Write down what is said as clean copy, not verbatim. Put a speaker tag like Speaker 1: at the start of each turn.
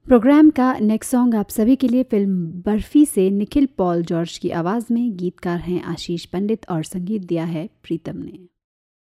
Speaker 1: Programme का next song आप सभी के लिए फिल्म बर्फी से निखिल पॉल जॉर्ज की आवाज़ में। गीतकार हैं आशीष पंडित और संगीत दिया है प्रीतम ने।